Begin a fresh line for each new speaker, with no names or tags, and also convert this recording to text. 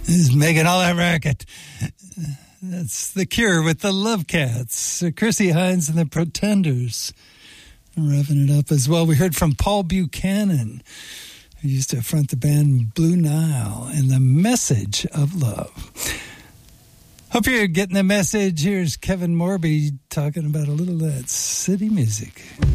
is making all that racket. That's The Cure with the Love Cats. Chrissie Hynde and the Pretenders revving it up as well. We heard from Paul Buchanan, who used to front the band Blue Nile, and The Message of Love. Hope you're getting the message. Here's Kevin Morby talking about a little of that city music.